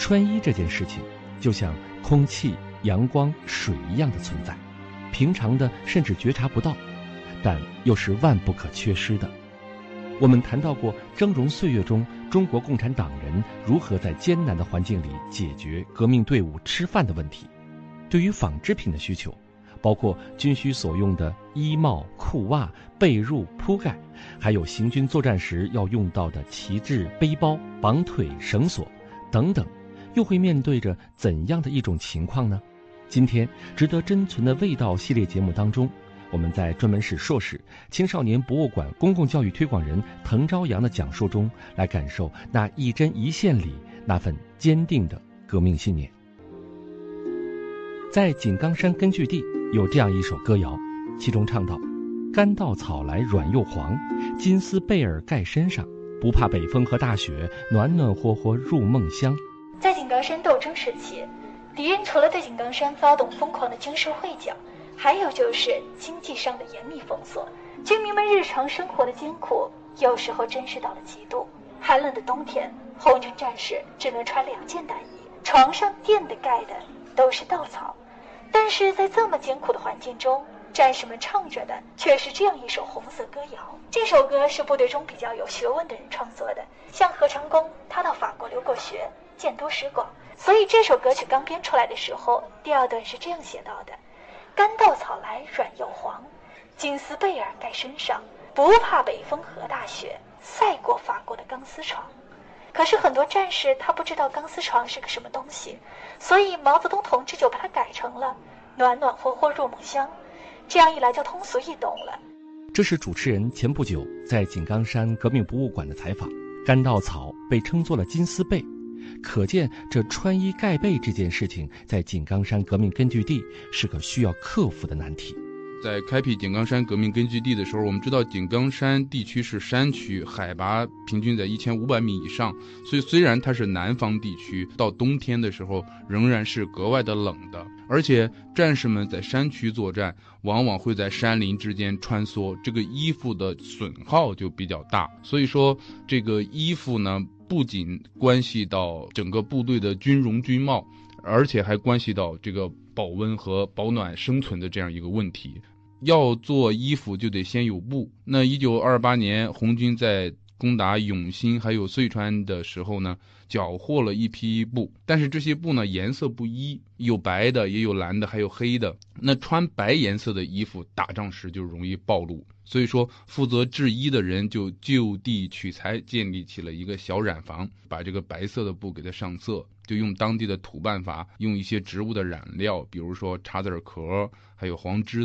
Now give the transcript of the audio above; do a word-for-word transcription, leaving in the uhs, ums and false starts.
穿衣这件事情就像空气、阳光、水一样的存在，平常的甚至觉察不到，但又是万不可缺失的。我们谈到过峥嵘岁月中中国共产党人如何在艰难的环境里解决革命队伍吃饭的问题。对于纺织品的需求，包括军需所用的衣帽、裤袜、被褥、铺盖，还有行军作战时要用到的旗帜、背包、绑腿、绳索等等，又会面对着怎样的一种情况呢？今天值得珍存的味道系列节目当中，我们在专门室硕士青少年博物馆公共教育推广人滕朝阳的讲述中，来感受那一针一线里那份坚定的革命信念。在井冈山根据地有这样一首歌谣，其中唱道：干稻草来软又黄，金丝被儿盖身上，不怕北风和大雪，暖暖和和入梦乡。 在井冈山斗争时期，敌人除了对井冈山发动疯狂的军事会剿，还有就是经济上的严密封锁。军民们日常生活的艰苦有时候真是到了极度。寒冷的冬天，红军战士只能穿两件单衣，床上垫的盖的都是稻草。但是在这么艰苦的环境中，战士们唱着的却是这样一首红色歌谣。这首歌是部队中比较有学问的人创作的，像何长工，他到法国留过学，见多识广，所以这首歌曲刚编出来的时候，第二段是这样写到的：干稻草来软又黄，金丝被儿盖身上，不怕北风和大雪，赛过法国的钢丝床。可是很多战士他不知道钢丝床是个什么东西，所以毛泽东同志就把它改成了暖暖和和入梦乡，这样一来就通俗易懂了。 这是主持人前不久在井冈山革命博物馆的采访。干稻草被称作了金丝被，可见这穿衣盖被这件事情在井冈山革命根据地是个需要克服的难题。 在开辟井冈山革命根据地的时候，我们知道井冈山地区是山区，海拔平均在一千五百米以上，所以虽然它是南方地区，到冬天的时候仍然是格外的冷的。而且战士们在山区作战，往往会在山林之间穿梭，这个衣服的损耗就比较大。所以说这个衣服呢，不仅关系到整个部队的军容军貌，而且还关系到这个保温和保暖生存的这样一个问题。要做衣服就得先有布。那一九二八年红军在攻打永新还有遂川的时候呢，缴获了一批布，但是这些布呢颜色不一，有白的也有蓝的还有黑的。那穿白颜色的衣服打仗时就容易暴露，所以说负责制衣的人就就地取材，建立起了一个小染坊，把这个白色的布给它上色，就用当地的土办法，用一些植物的染料，比如说茶籽壳还有黄栀